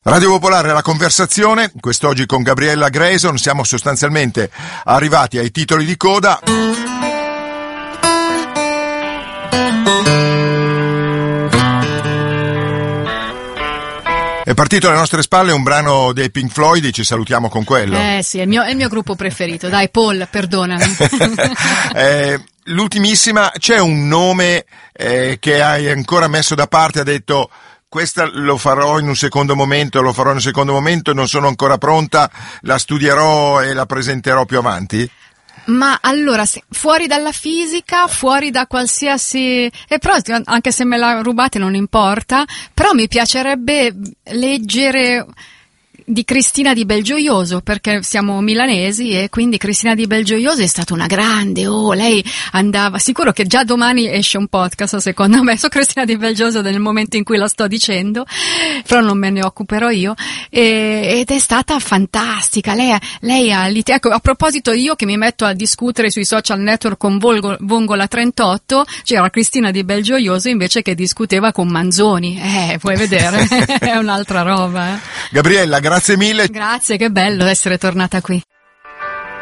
Radio Popolare, la conversazione, quest'oggi con Gabriella Grayson. Siamo sostanzialmente arrivati ai titoli di coda. È partito alle nostre spalle un brano dei Pink Floyd, ci salutiamo con quello. Sì, è il mio gruppo preferito. Dai, Paul, perdonami. L'ultimissima, c'è un nome che hai ancora messo da parte, ha detto: questa lo farò in un secondo momento, non sono ancora pronta, la studierò e la presenterò più avanti? Ma allora, fuori dalla fisica, fuori da qualsiasi... però anche se me la rubate non importa, però mi piacerebbe leggere di Cristina Di Belgioioso, perché siamo milanesi e quindi Cristina Di Belgioioso è stata una grande, lei andava, sicuro che già domani esce un podcast secondo me su Cristina Di Belgioioso nel momento in cui la sto dicendo, però non me ne occuperò io, ed è stata fantastica, lei ha ecco, a proposito, io che mi metto a discutere sui social network con Vongola 38, c'era Cristina Di Belgioioso invece che discuteva con Manzoni, puoi vedere, è un'altra roba. Gabriella, grazie mille. Grazie, che bello essere tornata qui.